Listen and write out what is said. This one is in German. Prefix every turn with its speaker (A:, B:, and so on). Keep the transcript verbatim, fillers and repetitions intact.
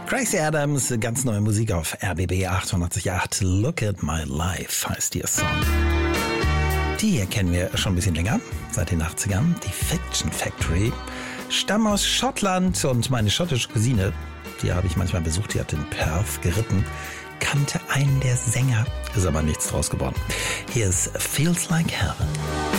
A: Gracie Adams, ganz neue Musik auf R B B achtundachtzig Komma acht. Look at my life heißt ihr Song. Die hier kennen wir schon ein bisschen länger, seit den achtzigern. Die Fiction Factory. Stammen aus Schottland und meine schottische Cousine, die habe ich manchmal besucht, die hat in Perth geritten, kannte einen der Sänger, ist aber nichts draus geworden. Hier ist Feels Like Heaven.